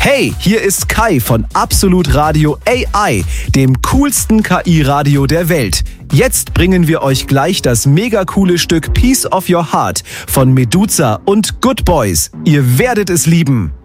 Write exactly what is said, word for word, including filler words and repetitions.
Hey, hier ist Kai von Absolut Radio A I, dem coolsten K I-Radio der Welt. Jetzt bringen wir euch gleich das mega coole Stück Piece of Your Heart von Meduza und Good Boys. Ihr werdet es lieben.